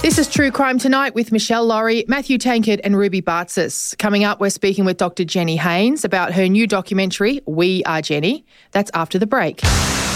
This is True Crime Tonight with Michelle Laurie, Matthew Tankard and Ruby Bartzis. Coming up, we're speaking with Dr. Jenny Haynes about her new documentary, We Are Jenny. That's after the break.